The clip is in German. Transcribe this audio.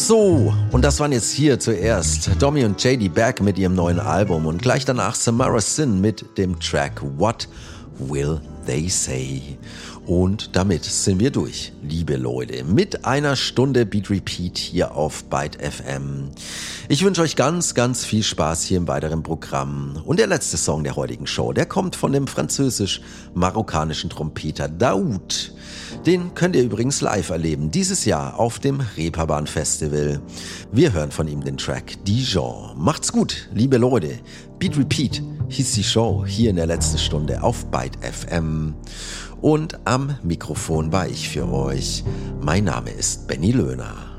So, und das waren jetzt hier zuerst Domi und JD Beck mit ihrem neuen Album und gleich danach Samara Sin mit dem Track What Will They Say? Und damit sind wir durch, liebe Leute, mit einer Stunde Beat Repeat hier auf Byte FM. Ich wünsche euch ganz, ganz viel Spaß hier im weiteren Programm. Und der letzte Song der heutigen Show, der kommt von dem französisch-marokkanischen Trompeter Daoud. Den könnt ihr übrigens live erleben, dieses Jahr auf dem Reeperbahn Festival. Wir hören von ihm den Track Dijon. Macht's gut, liebe Leute. Beat Repeat hieß die Show hier in der letzten Stunde auf Byte FM. Und am Mikrofon war ich für euch. Mein Name ist Benny Löhner.